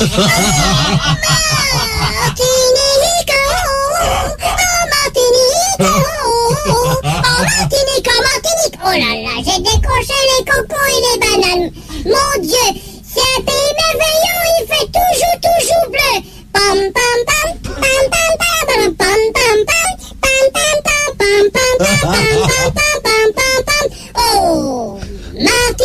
Martinique. Oh là là, j'ai décroché les cocos et les bananes. Mon Dieu, c'est un pays merveilleux, il fait toujours bleu. Pam, pam.